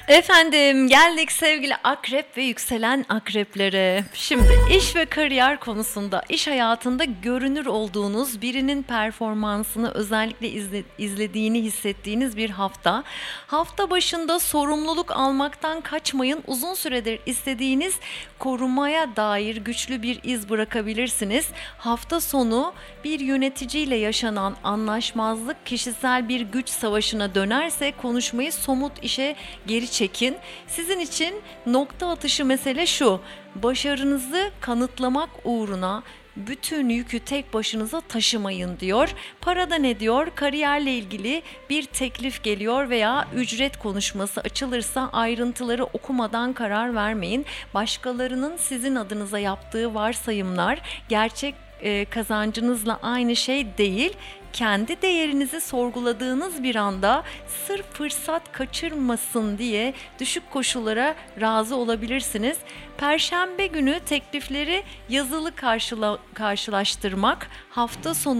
Efendim geldik sevgili akrep ve yükselen akreplere. Şimdi iş ve kariyer konusunda iş hayatında görünür olduğunuz birinin performansını özellikle izlediğini hissettiğiniz bir hafta. Hafta başında sorumluluk almaktan kaçmayın. Uzun süredir istediğiniz korumaya dair güçlü bir iz bırakabilirsiniz. Hafta sonu bir yöneticiyle yaşanan anlaşmazlık kişisel bir güç savaşına dönerse konuşmayı somut işe geri çekin. Sizin için nokta atışı mesele şu: başarınızı kanıtlamak uğruna bütün yükü tek başınıza taşımayın diyor. Parada ne diyor? Kariyerle ilgili bir teklif geliyor veya ücret konuşması açılırsa ayrıntıları okumadan karar vermeyin. Başkalarının sizin adınıza yaptığı varsayımlar gerçek kazancınızla aynı şey değil. Kendi değerinizi sorguladığınız bir anda sırf fırsat kaçırmasın diye düşük koşullara razı olabilirsiniz. Perşembe günü teklifleri yazılı karşılaştırmak, hafta sonu